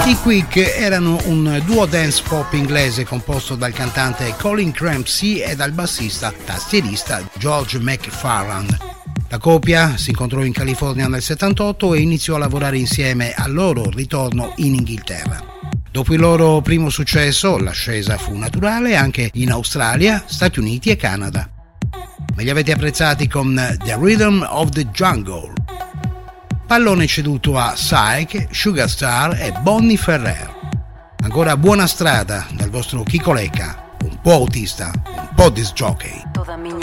I Quick erano un duo dance pop inglese composto dal cantante Colin Crampsey e dal bassista tastierista George McFarland. La coppia si incontrò in California nel 78 e iniziò a lavorare insieme al loro ritorno in Inghilterra. Dopo il loro primo successo, l'ascesa fu naturale anche in Australia, Stati Uniti e Canada. Me li avete apprezzati con The Rhythm of the Jungle. Pallone ceduto a Psyche, Sugar Star e Bonnie Ferrer. Ancora buona strada dal vostro Chico Lecca, un po' autista, un po' disc jockey.